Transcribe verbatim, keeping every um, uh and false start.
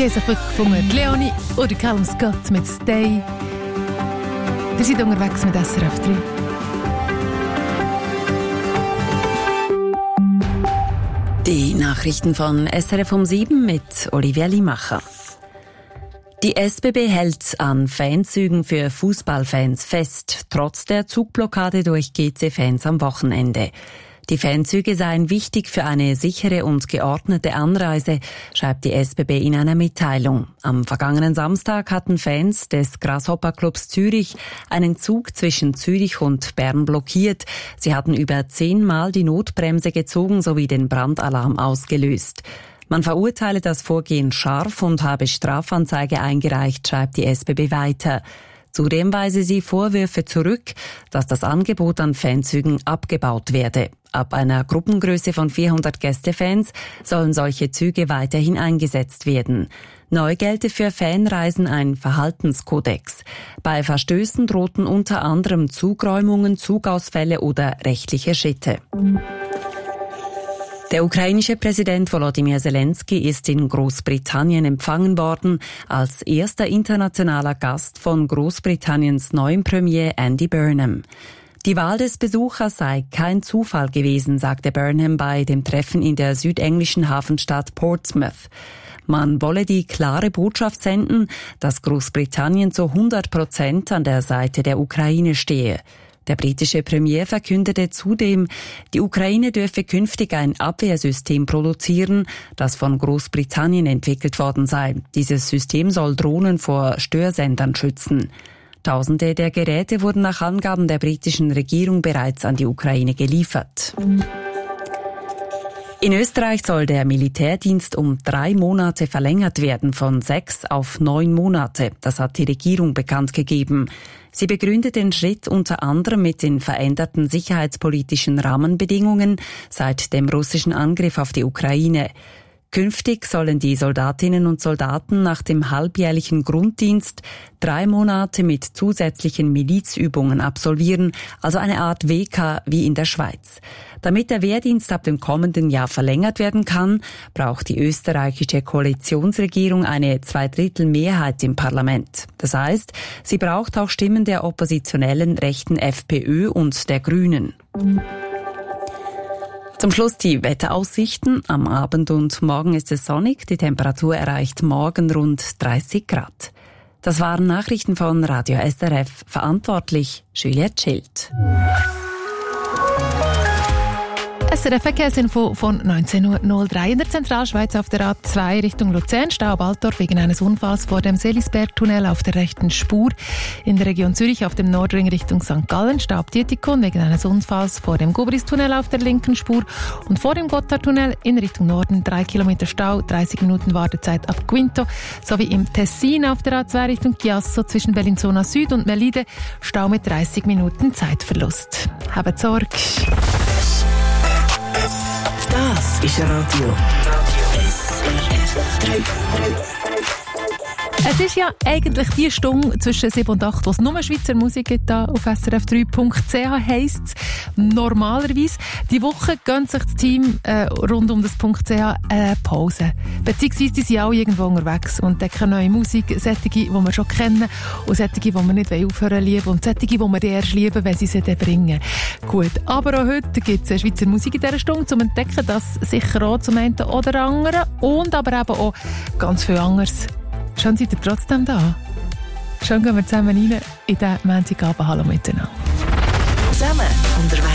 Sie haben sich wirklich gefunden. Leonie oder Callum Scott mit «Stay». Ihr seid unterwegs mit S R F drei. Die Nachrichten von S R F um sieben mit Olivia Limacher. Die S B B hält an Fanzügen für Fußballfans fest, trotz der Zugblockade durch G C-Fans am Wochenende. Die Fanzüge seien wichtig für eine sichere und geordnete Anreise, schreibt die S B B in einer Mitteilung. Am vergangenen Samstag hatten Fans des Grasshopper-Clubs Zürich einen Zug zwischen Zürich und Bern blockiert. Sie hatten über zehnmal die Notbremse gezogen sowie den Brandalarm ausgelöst. Man verurteile das Vorgehen scharf und habe Strafanzeige eingereicht, schreibt die S B B weiter. Zudem weise sie Vorwürfe zurück, dass das Angebot an Fanzügen abgebaut werde. Ab einer Gruppengröße von vierhundert Gästefans sollen solche Züge weiterhin eingesetzt werden. Neu gelte für Fanreisen ein Verhaltenskodex. Bei Verstößen drohten unter anderem Zugräumungen, Zugausfälle oder rechtliche Schritte. Der ukrainische Präsident Volodymyr Zelensky ist in Großbritannien empfangen worden als erster internationaler Gast von Großbritanniens neuem Premier Andy Burnham. Die Wahl des Besuchers sei kein Zufall gewesen, sagte Burnham bei dem Treffen in der südenglischen Hafenstadt Portsmouth. Man wolle die klare Botschaft senden, dass Großbritannien zu hundert Prozent an der Seite der Ukraine stehe. Der britische Premier verkündete zudem, die Ukraine dürfe künftig ein Abwehrsystem produzieren, das von Großbritannien entwickelt worden sei. Dieses System soll Drohnen vor Störsendern schützen. Tausende der Geräte wurden nach Angaben der britischen Regierung bereits an die Ukraine geliefert. In Österreich soll der Militärdienst um drei Monate verlängert werden, von sechs auf neun Monate. Das hat die Regierung bekannt gegeben. Sie begründet den Schritt unter anderem mit den veränderten sicherheitspolitischen Rahmenbedingungen seit dem russischen Angriff auf die Ukraine. Künftig sollen die Soldatinnen und Soldaten nach dem halbjährlichen Grunddienst drei Monate mit zusätzlichen Milizübungen absolvieren, also eine Art W K wie in der Schweiz. Damit der Wehrdienst ab dem kommenden Jahr verlängert werden kann, braucht die österreichische Koalitionsregierung eine Zweidrittelmehrheit im Parlament. Das heißt, sie braucht auch Stimmen der oppositionellen rechten FPÖ und der Grünen. Zum Schluss die Wetteraussichten. Am Abend und morgen ist es sonnig. Die Temperatur erreicht morgen rund dreißig Grad. Das waren Nachrichten von Radio S R F. Verantwortlich Juliette Schild. S R F-Verkehrsinfo von neunzehn Uhr null drei in der Zentralschweiz auf der A zwei Richtung Luzern, Stau Baltorf wegen eines Unfalls vor dem Selisberg-Tunnel auf der rechten Spur. In der Region Zürich auf dem Nordring Richtung Sankt Gallen, Stau Dietikon wegen eines Unfalls vor dem Gobris-Tunnel auf der linken Spur und vor dem Gotthardtunnel in Richtung Norden drei Kilometer Stau, dreißig Minuten Wartezeit ab Quinto, sowie im Tessin auf der A zwei Richtung Chiasso zwischen Bellinzona Süd und Melide, Stau mit dreißig Minuten Zeitverlust. Habt Sorge! Das ist Radio S R F drei. Es ist ja eigentlich die Stunde zwischen sieben und acht, wo es nur Schweizer Musik gibt, da auf S R F drei Punkt C H heisst es normalerweise. Die Woche gönnt sich das Team äh, rund um das .ch eine Pause. Beziehungsweise die sind alle irgendwo unterwegs und entdecken neue Musik, solche, die wir schon kennen und solche, die wir nicht aufhören lieben und solche, die wir erst lieben, wenn sie sie dann bringen. Gut, aber auch heute gibt es Schweizer Musik in dieser Stunde zum Entdecken, das sicher auch zum einen oder anderen und aber eben auch ganz viel anderes. Schön seid ihr trotzdem da. Schön gehen wir zusammen rein in den Montagabend. Hallo miteinander. Zusammen unterwegs.